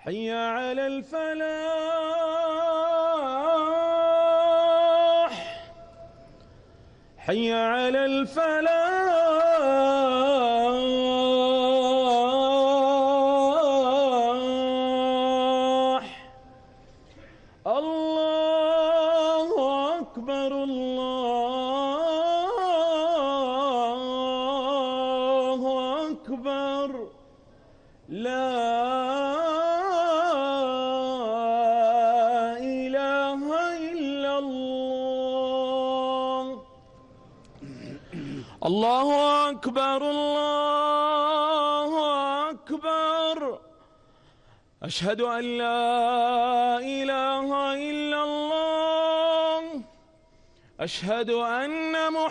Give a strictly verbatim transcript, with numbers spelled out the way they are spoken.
حي على الفلاح، حي على الفلاح. الله أكبر، الله أكبر، لا إله إلا الله. الله أكبر، الله أكبر، أشهد أن لا إله إلا الله، أشهد أن محمدًا